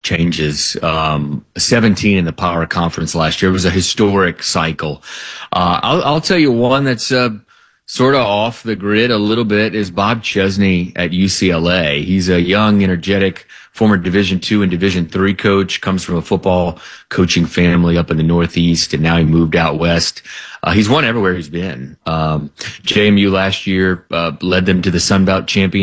changes. 17 in the Power Conference last year. It was a historic cycle. I'll tell you one that's sort of off the grid a little bit is Bob Chesney at UCLA. He's a young, energetic former Division II and Division III coach, comes from a football coaching family up in the Northeast, and now he moved out west. He's won everywhere he's been. JMU last year led them to the Sun Belt Championship.